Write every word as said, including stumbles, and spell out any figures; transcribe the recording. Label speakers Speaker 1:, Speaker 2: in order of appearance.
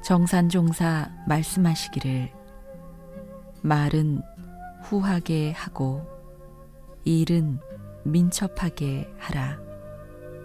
Speaker 1: 정산종사 말씀하시기를 말은 후하게 하고 일은 민첩하게 하라.